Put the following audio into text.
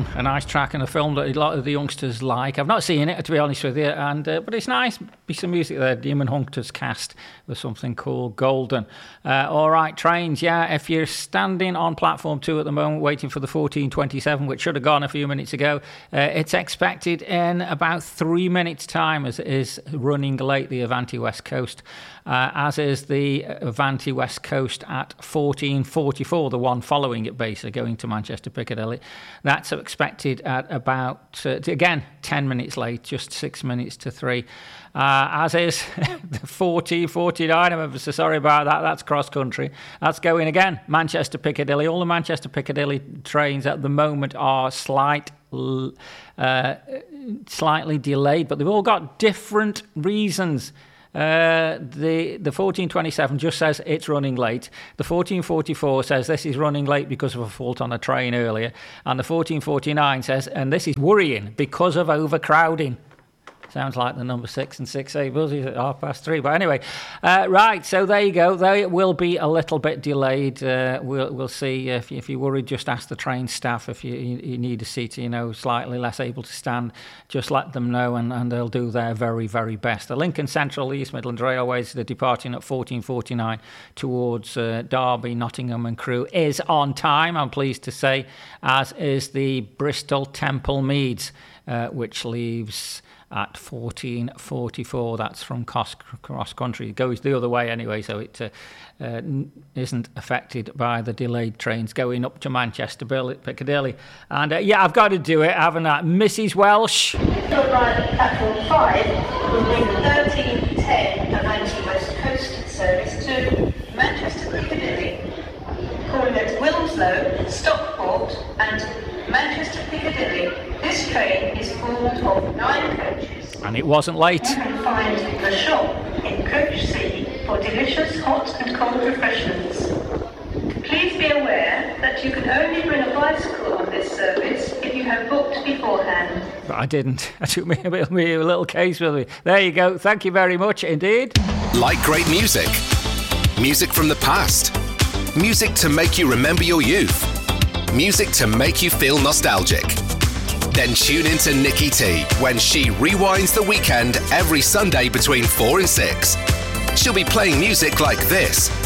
a nice track and a film that a lot of the youngsters like. I've not seen it, to be honest with you, and but it's nice. Piece of music there, Demon Hunters cast with something called Golden. All right, trains, yeah, if you're standing on platform 2 at the moment waiting for the 1427, which should have gone a few minutes ago, it's expected in about 3 minutes' time, as it is running late, the Avanti West Coast, as is the Avanti West Coast at 1444, the one following it, basically going to Manchester Piccadilly. That's expected at about, again, 10 minutes late, just 6 minutes to 3. As is the 1449, I'm so sorry about that, that's cross-country. That's going again, Manchester Piccadilly. All the Manchester Piccadilly trains at the moment are slightly delayed, but they've all got different reasons. The 1427 just says it's running late. The 1444 says this is running late because of a fault on a train earlier. And the 1449 says, and this is worrying, because of overcrowding. Sounds like the number 6 and 6A buses at 3:30. But anyway, right, so there you go. They will be a little bit delayed. We'll see. If you're worried, just ask the train staff. If you need a seat, slightly less able to stand, just let them know and they'll do their very, very best. The Lincoln Central East Midlands Railways, they're departing at 14:49 towards Derby, Nottingham and Crewe, is on time, I'm pleased to say, as is the Bristol Temple Meads, which leaves at 14:44. That's from cross country. It goes the other way anyway, so it isn't affected by the delayed trains going up to Manchester Piccadilly. And yeah, I've got to do it, haven't I? Mrs. Welsh. If you arrive at platform 5, we'll bring the 1310 Avanti West Coast service to Manchester Piccadilly, calling at Wilmslow, Stockport and Manchester Piccadilly. This train is formed of 9 coaches. And it wasn't late. You can find the shop in Coach C for delicious hot and cold refreshments. Please be aware that you can only bring a bicycle on this service if you have booked beforehand. But I didn't. I took me a little case with me. There you go. Thank you very much indeed. Like great music? Music from the past? Music to make you remember your youth? Music to make you feel nostalgic? Then tune in to Nikki T when she rewinds the weekend every Sunday between 4 and 6. She'll be playing music like this.